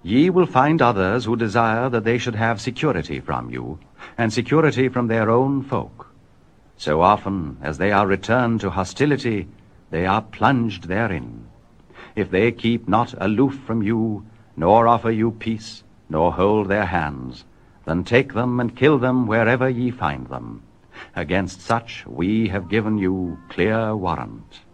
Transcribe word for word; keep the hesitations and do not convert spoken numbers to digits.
Ye will find others who desire that they should have security from you, and security from their own folk. So often as they are returned to hostility, they are plunged therein. If they keep not aloof from you, nor offer you peace, nor hold their hands, then take them and kill them wherever ye find them. Against such we have given you clear warrant.